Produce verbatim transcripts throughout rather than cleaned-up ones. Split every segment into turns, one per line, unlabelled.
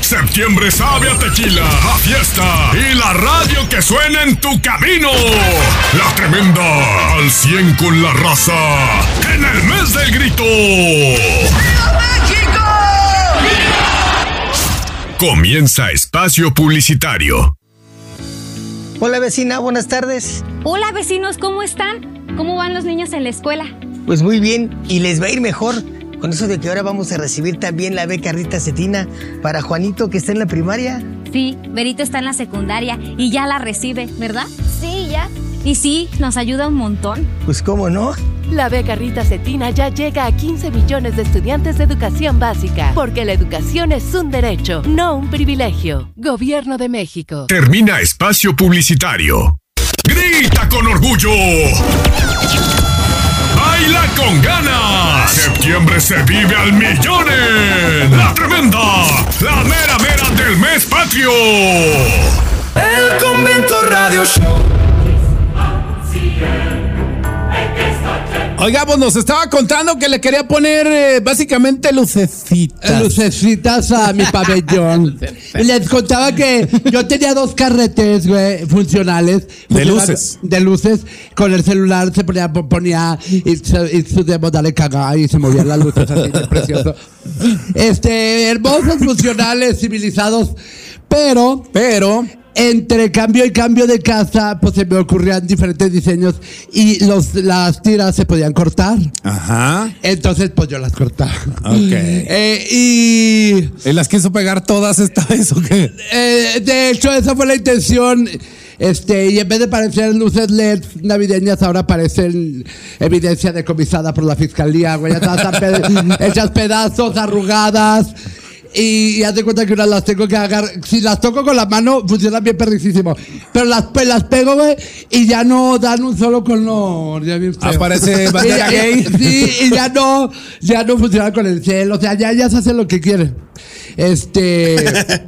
Septiembre sabe a tequila, a fiesta y la radio que suena en tu camino. La Tremenda, al cien con la raza, en el mes del grito. ¡Viva México! Comienza Espacio Publicitario.
Hola vecina, buenas tardes.
Hola vecinos, ¿cómo están? ¿Cómo van los niños en la escuela?
Pues muy bien, y les va a ir mejor con eso de que ahora vamos a recibir también la beca Rita Cetina para Juanito, que está en la primaria.
Sí, Berito está en la secundaria y ya la recibe, ¿verdad?
Sí, ya.
Y sí, nos ayuda un montón.
Pues cómo no.
La beca Rita Cetina ya llega a quince millones de estudiantes de educación básica, porque la educación es un derecho, no un privilegio. Gobierno de México.
Termina Espacio Publicitario. ¡Grita con orgullo! ¡Baila con ganas! Septiembre se vive al millón en La Tremenda, la mera mera del mes patrio.
El Convento Radio Show.
Oiga, pues nos estaba contando que le quería poner eh, básicamente lucecitas.
Lucecitas a mi pabellón. Les contaba que yo tenía dos carretes, güey, funcionales.
De luces.
De luces. Con el celular se ponía, ponía y, se, y su demo dale cagada y se movían las luces así de precioso. Este, hermosos, funcionales, civilizados. Pero,
pero...
entre cambio y cambio de casa, pues se me ocurrían diferentes diseños y los, las tiras se podían cortar.
Ajá.
Entonces, pues yo las cortaba.
Ok.
Eh, y...
¿Y las quiso pegar todas esta vez o qué?
Eh, de hecho, esa fue la intención. Este, y en vez de parecer luces L E D navideñas, ahora parecen evidencia decomisada por la fiscalía, güey. Ya todas pe- hechas pedazos, arrugadas. Y, y haz de cuenta que unas las tengo que agarrar. Si las toco con la mano, funcionan bien perricisimo. Pero las, las pego, güey, y ya no dan un solo color. Ya bien feo.
Aparece bandera gay.
Sí, y ya no, ya no funciona con el cielo. O sea, ya, ya se hace lo que quiere. Este.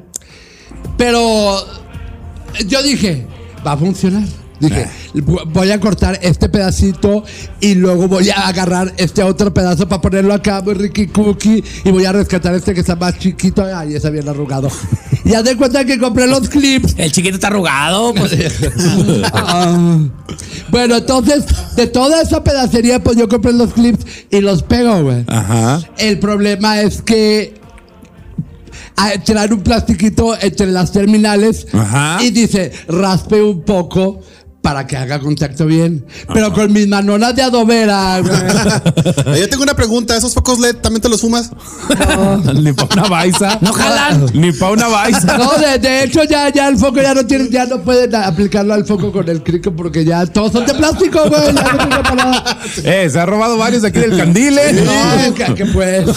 Pero yo dije, va a funcionar. Dije, voy a cortar este pedacito y luego voy a agarrar este otro pedazo para ponerlo acá muy ricky cookie y voy a rescatar este que está más chiquito. Ay, está bien arrugado. Y haz de cuenta que compré los clips.
El chiquito está arrugado, pues.
Ah, bueno, entonces, de toda esa pedacería, pues yo compré los clips y los pego, güey.
Ajá.
El problema es que traen un plastiquito entre las terminales.
Ajá.
Y dice, raspe un poco para que haga contacto bien. Pero con mis manonas de adobera, güey.
Yo tengo una pregunta. ¿Esos focos L E D también te los fumas?
No.
Ni para una baisa.
No jalan.
Ni para una baisa.
No, de, de hecho ya, ya el foco ya no tiene, ya no pueden aplicarlo al foco con el crico porque ya todos son de plástico, güey. Ya no sirve para nada.
Eh, se ha robado varios de aquí del candil, ¿eh?
No, que, que pues.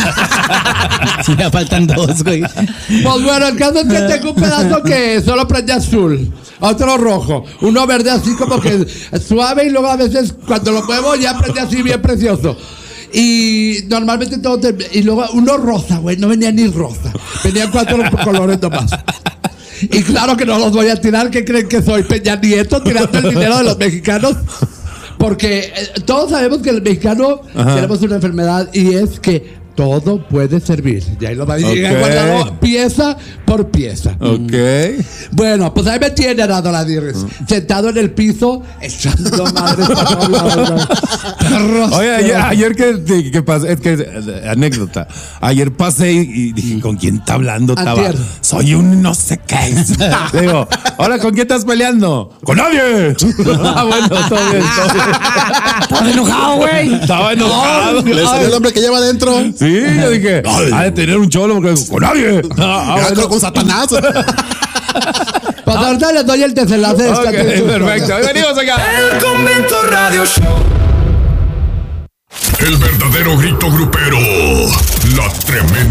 Sí, ya faltan dos, güey.
Pues bueno, el caso es que tengo un pedazo que solo prende azul, otro rojo, uno verde así como que suave y luego a veces cuando lo muevo ya prende así bien precioso. Y normalmente todo te, y luego uno rosa, güey, no venía ni rosa, venían cuatro colores nomás. Y claro que no los voy a tirar, ¿qué creen que soy? Peña Nieto tirando el dinero de los mexicanos. Porque eh, todos sabemos que el mexicano Ajá. tenemos una enfermedad y es que todo puede servir. Y ahí lo va a decir, okay. guardado pieza por pieza.
Ok.
Bueno, pues ahí me tiene Adora Adirres, uh. sentado en el piso, echando madres para todos lados.
Oye, ayer, ayer que, que pasé, es que anécdota. Ayer pasé y, y dije, ¿con quién está hablando? Estaba, soy un no sé qué. Digo, hola, ¿con quién estás peleando? ¡Con nadie! Ah, bueno, todo bien, todo bien.
Estaba enojado, güey.
Estaba enojado.
Le salió el hombre que lleva adentro.
Sí, yo dije, ha de tener un cholo porque con nadie.
Ah, ah, bueno. Con Satanás.
Pues ahorita les doy el desenlace de esta.
Okay, perfecto. Venimos acá.
El Convento Radio Show.
El verdadero grito grupero. La Tremenda.